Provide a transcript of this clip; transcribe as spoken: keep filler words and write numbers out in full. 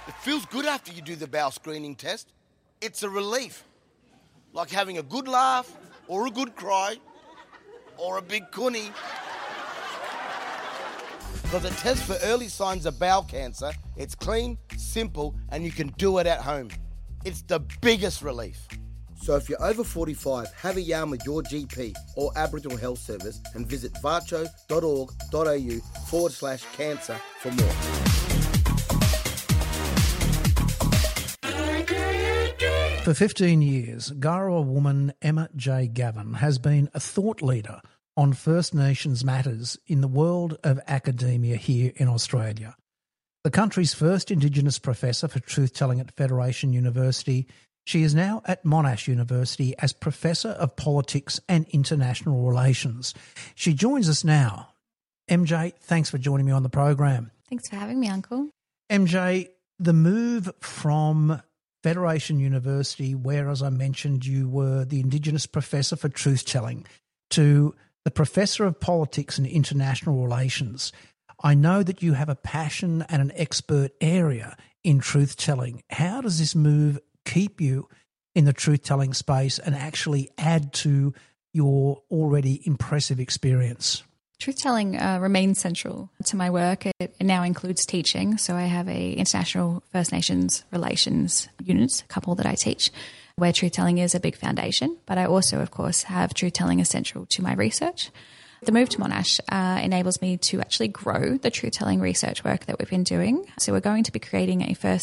It feels good after you do the bowel screening test. It's a relief. Like having a good laugh, or a good cry, or a big cunny. Because it tests for early signs of bowel cancer. It's clean, simple, and you can do it at home. It's the biggest relief. So if you're over forty-five, have a yarn with your G P or Aboriginal Health Service and visit varcho.org.au forward slash cancer for more. For fifteen years, Garawa woman Emma J. Gavin has been a thought leader on First Nations matters in the world of academia here in Australia. The country's first Indigenous professor for truth-telling at Federation University, she is now at Monash University as Professor of Politics and International Relations. She joins us now. M J, thanks for joining me on the program. Thanks for having me, Uncle. M J, the move from Federation University, where, as I mentioned, you were the Indigenous Professor for Truth-Telling, to the Professor of Politics and International Relations. I know that you have a passion and an expert area in truth-telling. How does this move keep you in the truth-telling space and actually add to your already impressive experience? Truth-telling uh, remains central to my work. It, it now includes teaching. So I have a International First Nations Relations unit, a couple that I teach, where truth-telling is a big foundation. But I also, of course, have truth-telling essential to my research. The move to Monash uh, enables me to actually grow the truth-telling research work that we've been doing. So we're going to be creating a First